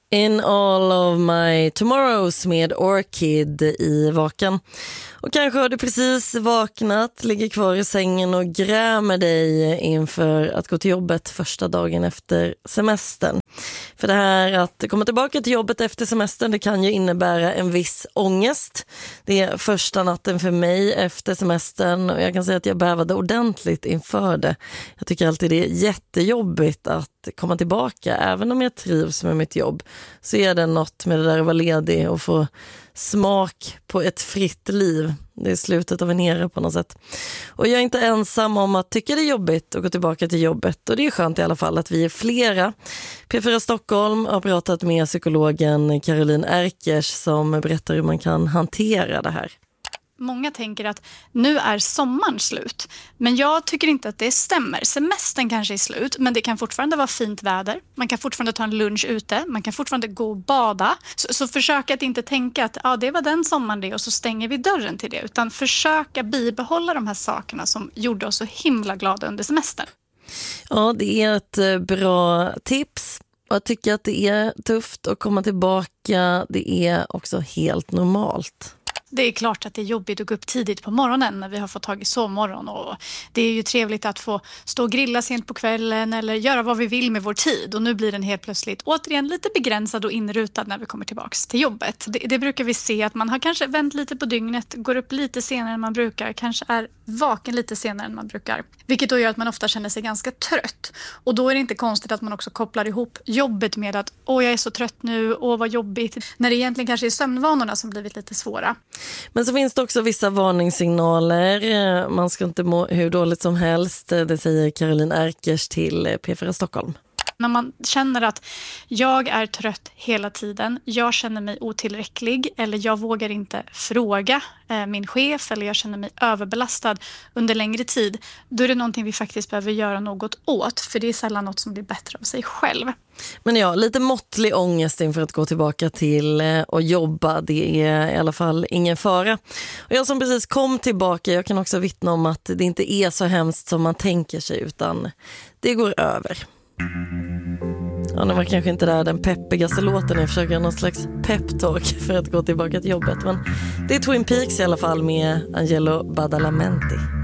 In all of my tomorrows med Orchid i Vaken. Och kanske har du precis vaknat, ligger kvar i sängen och grämer dig inför att gå till jobbet första dagen efter semestern. För det här att komma tillbaka till jobbet efter semestern, det kan ju innebära en viss ångest. Det är första natten för mig efter semestern och jag kan säga att jag bävade ordentligt inför det. Jag tycker alltid det är jättejobbigt att komma tillbaka. Även om jag trivs med mitt jobb så är det något med det där att vara ledig och få smak på ett fritt liv. Det är slutet av en era på något sätt. Och jag är inte ensam om att tycka det är jobbigt att gå tillbaka till jobbet. Och det är skönt i alla fall att vi är flera. P4 Stockholm har pratat med psykologen Caroline Erkers som berättar hur man kan hantera det här. Många tänker att nu är sommaren slut. Men jag tycker inte att det stämmer. Semestern kanske är slut, men det kan fortfarande vara fint väder. Man kan fortfarande ta en lunch ute. Man kan fortfarande gå och bada. Så försök att inte tänka att det var den sommaren det och så stänger vi dörren till det. Utan försöka bibehålla de här sakerna som gjorde oss så himla glada under semestern. Ja, det är ett bra tips. Och jag tycker att det är tufft att komma tillbaka. Det är också helt normalt. Det är klart att det är jobbigt att gå upp tidigt på morgonen när vi har fått tag i sovmorgon och det är ju trevligt att få stå och grilla sent på kvällen eller göra vad vi vill med vår tid och nu blir den helt plötsligt återigen lite begränsad och inrutad när vi kommer tillbaka till jobbet. Det brukar vi se att man har kanske vänt lite på dygnet, går upp lite senare än man brukar, kanske är vaken lite senare än man brukar, vilket då gör att man ofta känner sig ganska trött och då är det inte konstigt att man också kopplar ihop jobbet med att jag är så trött nu, vad jobbigt, när det egentligen kanske är sömnvanorna som blivit lite svåra. Men så finns det också vissa varningssignaler. Man ska inte må hur dåligt som helst. Det säger Caroline Erkers till P4 Stockholm. När man känner att jag är trött hela tiden, jag känner mig otillräcklig eller jag vågar inte fråga min chef eller jag känner mig överbelastad under längre tid, då är det någonting vi faktiskt behöver göra något åt, för det är sällan något som blir bättre av sig själv. Men ja, lite måttlig ångest inför att gå tillbaka till och jobba, det är i alla fall ingen fara. Och jag som precis kom tillbaka, jag kan också vittna om att det inte är så hemskt som man tänker sig, utan det går över. Ja, det var kanske inte där den peppigaste låten. Jag försöker någon slags peptalk för att gå tillbaka till jobbet. Men det är Twin Peaks i alla fall med Angelo Badalamenti.